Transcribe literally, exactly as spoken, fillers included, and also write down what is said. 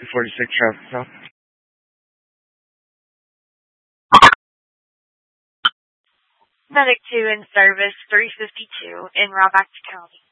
forty-six traffic stop. Medic two in service, three fifty-two, en route back to county.